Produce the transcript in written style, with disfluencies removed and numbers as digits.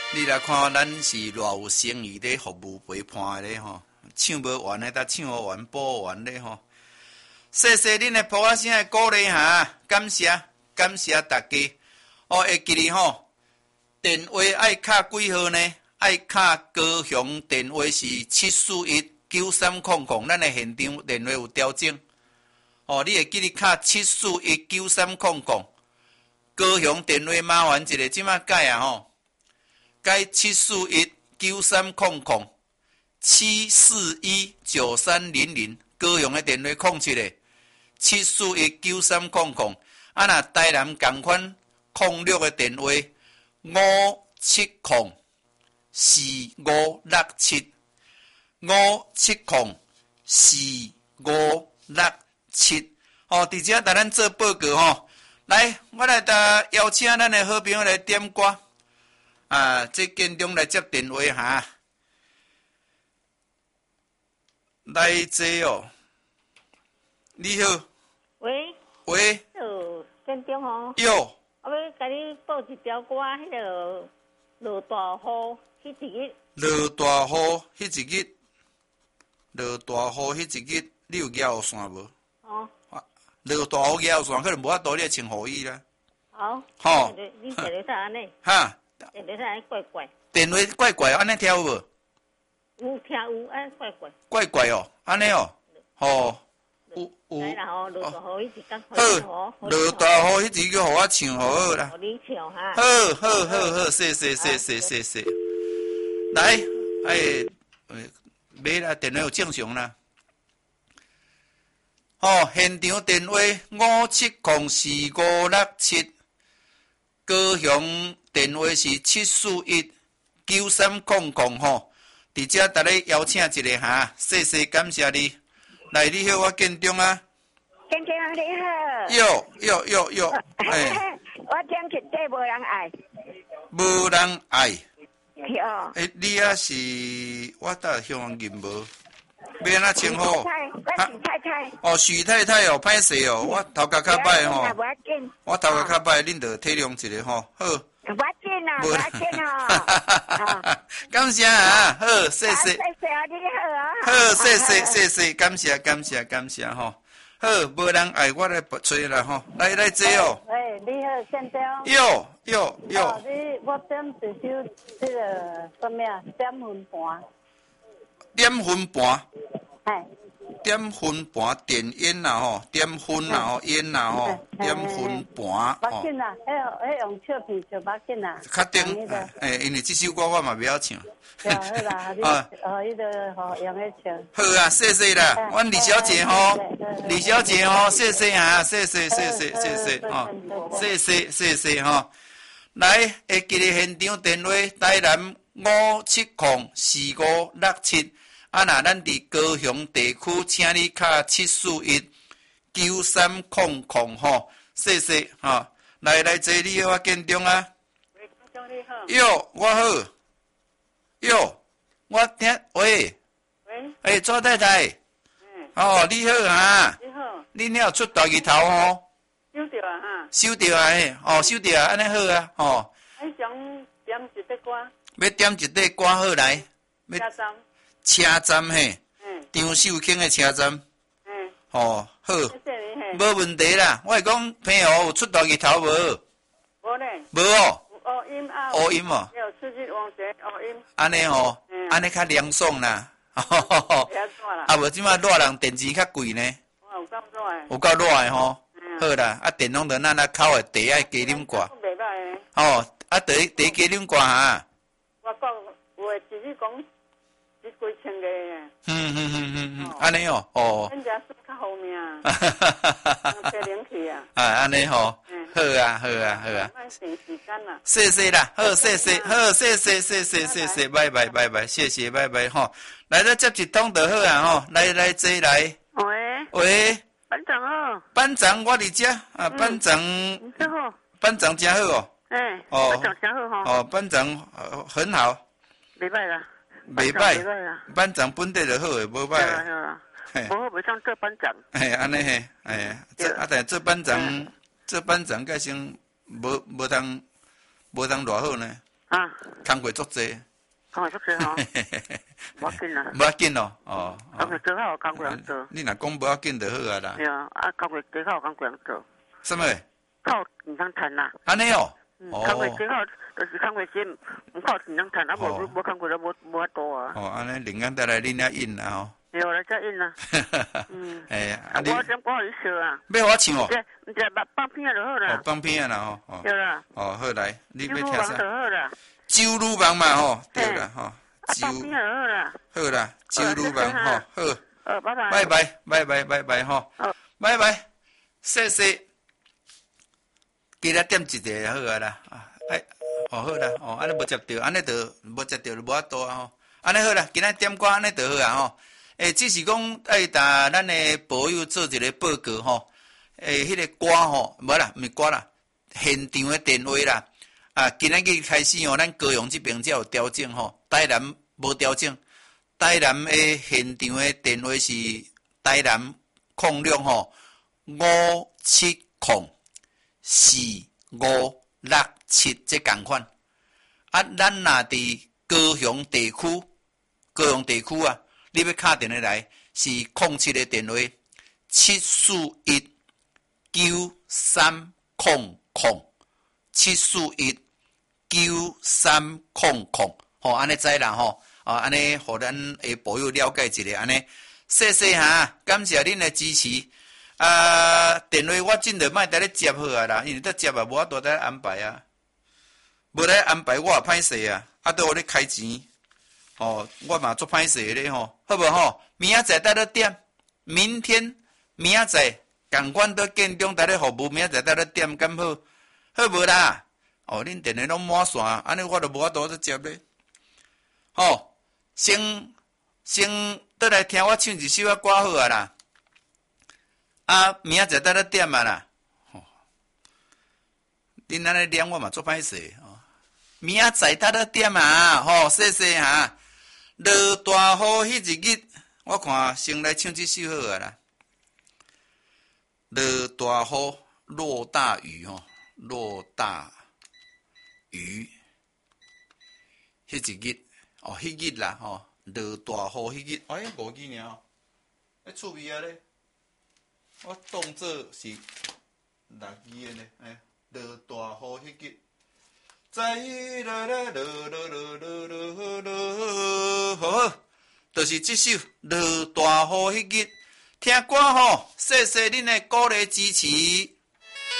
你来看，咱是偌有诚意咧服务陪伴咧吼，唱无完咧，才唱好完补完咧吼。谢谢恁的普仔声的鼓励哈，感谢大家。哦，会记哩吼，电话爱卡几号呢？爱卡高雄电话是7419300，咱的现场电话有调整。哦，你会记哩卡7419300，高雄电话麻烦一下，即马改啊吼。该7419300，7419300，高雄的电话07个7419300，啊那台南同款06的电话5704567，5704567。哦，伫遮甲咱做报告吼。来，我来邀请咱的好朋友来点歌。啊，这建中来接电话哈，来这哦，你好， 喂，建中吼， 哟， 我要甲你报一条歌，迄个落大雨迄一日， 落大雨迄一日，落大雨迄一日，你有摇伞无？ 哦， 落大雨摇伞，可能无法度你穿雨衣啦。 好， 吼， 你坐咧啥安尼？ 哈。 电话安尼怪怪， 电话怪怪，安尼听有无？ 有听有，安怪怪。 怪怪哦，安尼哦，吼，有。 来啦吼，落大雨迄一天， 好，落大雨迄一个，互我唱好啦。 互你唱哈。 好，谢谢。来，买啦，电话有正常啦。哦，现场电话5704567。高雄电话是7419300吼，伫遮逐个邀请一下哈，谢谢感谢你。来，你好，我建中啊。 建中你好。 哟， 我听一块无人爱。 无人爱。 哟。 你啊是，我倒向认无。要安怎称呼？ 我是太太。 哦，许太太哦，歹势哦，我头壳较歹吼。我头壳较歹，恁着体谅一下吼。好。 我见啦，我见哦。 感谢啊，好，谢谢。 谢谢啊，你好啊。好，谢谢，感谢吼。好，无人爱我来吹啦吼，来坐哦。 喂，你好，建中。 哟。 我点一首这个什么啊？点分盘。 点分盘。 哎。 点分盘点烟啦吼，点分啦吼，烟啦吼，点分盘。 要紧啦，迄用笑片就要紧啦。 确定，因为这首歌我嘛不晓唱。 对，好啦，你迄个吼用迄唱。 好啊，谢谢啦，阮李小姐吼，李小姐吼，谢谢啊，谢谢吼，谢谢吼。来，会记得现场电话台南5704567。啊，那咱伫高雄地区，请你卡7419300吼，谢谢吼。来坐，你好，我建中啊。 喂，建中你好。 哟，我好。哟，我听喂。喂。左太太。哦，你好啊。 你好。 你了出大日头吼。 收到啊哈。 收到啊嘿，收到啊，安尼好啊，吼。 你想点一块歌？ 要点一块歌好来。 加站。 车站嘿，张秀卿的车站，好， 谢谢你嘿， 无问题啦。我是讲朋友有出大日头无？ 无呢， 无哦。 乌音啊， 乌音哦。 有刺激王者乌音。 安尼吼，安尼较凉爽啦。啊，无即马热人电池较贵呢。 有够热诶。 有够热诶吼。好啦，啊电拢着咱口诶茶爱加啉寡。 袂歹诶。 哦，啊茶加啉寡哈。 我讲有诶，只是讲。几千个。 安尼哦， 咱家是较好命。坐冷气啊。 安尼吼，好啊。 慢省时间啦。 谢谢啦，好，谢谢，拜拜，谢谢，拜吼。来了接一通就好啊吼，来坐来。喂。 班长好。 班长我伫遮啊，班长。 真好。 班长真好哦。 班长真好吼。 班长很好。 袂歹啦。 袂歹，班长本地就好诶，无歹。 无好袂当做班长。 安尼嘿，但做班长，改成无当偌好呢。 啊， 工过足济， 工过足济吼，无要紧啦， 无要紧咯，哦。 工过最好工过人做。 你若讲无要紧就好啊啦。 对啊，工过最好工过人做。 什么？ 靠钱通赚啦。 安尼哦。 工过最好就是工过钱，唔靠钱通赚，无工过就无法度啊。 哦，安尼另外带来恁遐印啦吼。 对来再印啦。 哎， 我想我去说啊。 要我唱哦。 唔知放片就好啦。 哦，放片啦吼。 对啦。 哦，好来，你要听啥？ 就好啦。 周鲁棒嘛吼，对啦吼。 放片就好啦。 好啦，周鲁棒吼，好。 拜拜。 拜拜，拜拜，拜拜吼。拜拜，谢谢。记得点一个好啊啦。哎，哦好啦，哦安尼无接到，安尼就无接到就无法度啊吼。安尼好啦，今仔点歌安尼就好啊吼。只是讲爱搭咱的保友做一个报告吼。迄个歌吼，无啦，毋是歌啦，现场的电话啦。今仔日开始吼，咱高雄这边才有调整吼，台南无调整。台南的现场的电话是台南06吼5704567这共款。咱若伫高雄地区啊，你要敲电话来是07的电话7419300，7419300，吼，安尼知啦吼，安尼互咱的保佑了解一下，安尼，谢谢哈，感谢恁的支持。电话我真着莫得咧接好啊啦，因为得接啊，无法度得安排啊，无咧安排我也歹势啊，都有咧开钱，哦，我嘛足歹势咧吼，好无吼？明仔载得咧点，明仔载。共款到建中台咧服务，明仔载咧点敢好，好无啦？哦，恁电话拢满线，安尼我就无法度接咧。吼，先倒来听我唱一首歌好啊啦。明仔载得咧点啊啦。吼，恁安尼念我嘛做歹势哦。明仔载得咧点啊，吼，谢谢哈。落大雨迄一日，我看先来唱这首好啊啦。落大雨，落大雨吼，落大雨，迄一日哦，迄日啦吼，落大雨迄日，哎，5字尔吼，趣味啊咧，我当作是6字的呢，落大雨迄日，在啦啦落，好，就是这首落大雨迄日。听歌吼，谢谢恁的鼓励支持。